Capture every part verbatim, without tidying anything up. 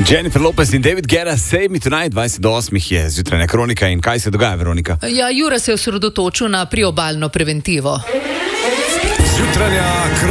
Jennifer Lopez in David Guetta, Save Me Tonight, dvajset do osmih je zjutrajna kronika. In kaj se dogaja, Veronika? Ja, Jure se je osredotočil na priobalno preventivo. Zjutrajna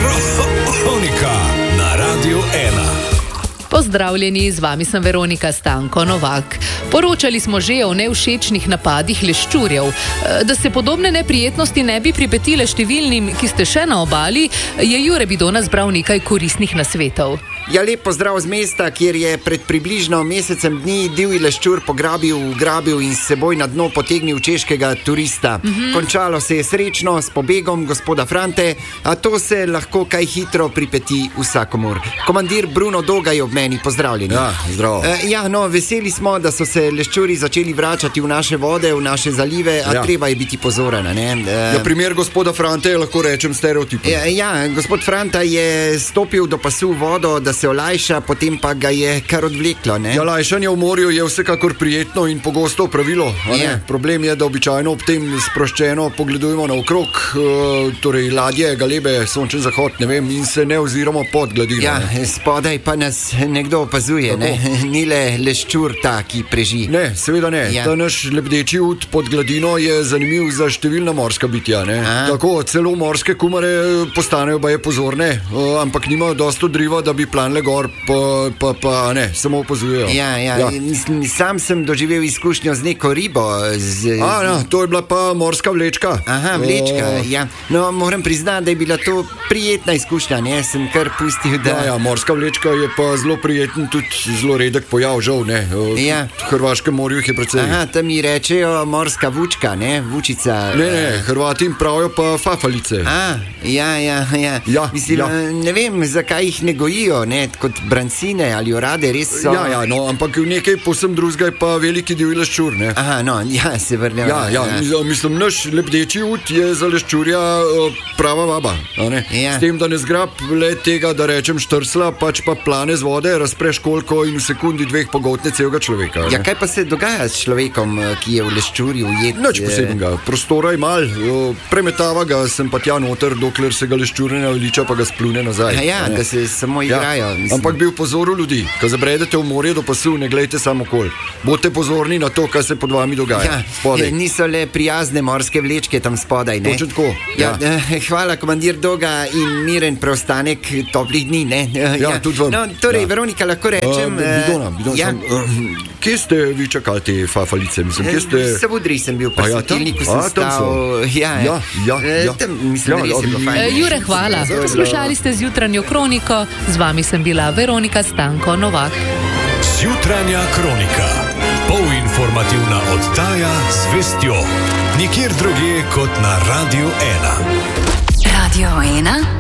kronika na Radiu ena. Pozdravljeni, z vami sem Veronika Stanko Novak. Poročali smo že o nevšečnih napadih leščurjev. Da se podobne neprijetnosti ne bi pripetile številnim, ki ste še na obali, je Jure Bidona zbral nekaj koristnih nasvetov. Ja, lep pozdrav z mesta, kjer je pred približno mesecem dni divji leščur pograbil, ugrabil in s seboj na dno potegnil češkega turista. Mm-hmm. Končalo se je srečno s pobegom gospoda Frante, a to se lahko kaj hitro pripeti vsakomur. Komandir Bruno Doga je ob meni, pozdravljeni. Ja, zdravo. E, ja, no, veseli smo, da so se leščuri začeli vračati v naše vode, v naše zalive, a ja. Treba je biti pozoren, ne? E, ja, primer gospoda Frante je, lahko rečem, stereotipom. Ja, ja, gospod Franta je stopil do pasu vodo, da se olajša, potem pa ga je kar odvleklo, ne? Ja, lajšanje v morju je vsekakor prijetno in pogosto pravilo, a ne? Ja. Problem je, da običajno ob tem sproščeno pogledujemo naokrog, uh, torej ladje, galebe, sončen zahod, ne vem, in se ne oziramo pod gladino. Ja, spodaj pa nas nekdo opazuje, ne? Ni le leščur ta, ki preži. Ne, seveda ne. Ja. Ta naš lebdeči ud pod gladino je zanimiv za številna morska bitja, ne? A? Tako, celo morske kumare postanejo baje pozorne, uh, ampak nimajo dosto driva, da bi planle gor, pa, pa, pa ne, samo opazujejo. Ja, ja, ja. Mislim, sam sem doživel izkušnjo z neko ribo. Z... A, ja, to je bila pa morska vlečka. Aha, vlečka, uh, ja. No, moram priznati, da je bila to prijetna izkušnja, ne? Sem kar pustil, da... Ja, ja, morska vlečka je pa zelo prijeten, tudi zelo redek pojav, žal, ne? Uh, ja. V Hrvaškem morju jih je precej. Aha, tam mi rečejo morska vučka, ne? Vučica. Ne, ne, Hrvati jim pravijo pa fafalice. A, ja, ja, ja. Ja, Mislim, ja. ne vem, zakaj jih ne gojijo, ne? Kot brancine ali orade, res so... Ja, ja, no, ampak nekaj povsem drugega je pa veliki divji leščur, ne? Aha, no, ja, se vrnemo. Ja, ja, ja, mislim, naš lebdeči ud je za leščurja uh, prava vaba, a ne? Ja. S tem, da ne zgrab le tega, da rečem štrsla, pač pa plane z vode, razpreš koliko in v sekundi dveh pogotne celega človeka. Ja, kaj pa se dogaja s človekom, ki je v leščurju ujet? Nič posebnega, prostora je mal, premetava ga sem pa tja noter, dokler se ga leščur ne vliča, pa ga splune nazaj. Ja, da se samo igrajo. Ja, ampak bi upozoril ljudi, ko zabredete v morje do pasu, ne glejte samo okoli. Bodite pozorni na to, kaj se pod vami dogaja. Ja, niso le prijazne morske vlečke tam spodaj, ne? Točno tako. Ja, ja. Hvala, komandir Doga, in miren preostanek toplih dni, ne? Ja, ja, tudi vam. No, torej, ja. Veronika, lahko rečem... Uh, bidona, bidona ja. sem, uh, kje ste vi čakali te fafalice? Mislim, kje ste... V Savudri sem bil, pa ja, svetilniku sem a, stal. Ja, ja, ja, ja. Tam, mislim, ja, res je bilo fajn. E, Jure, hvala. Poslušali ste zjutranjo kroniko, z vami sem bila Veronika Stanko Novak. Zjutranja kronika. Polinformativna oddaja z vestjo. Nikjer drugje kot na Radiu ena. Radio ena.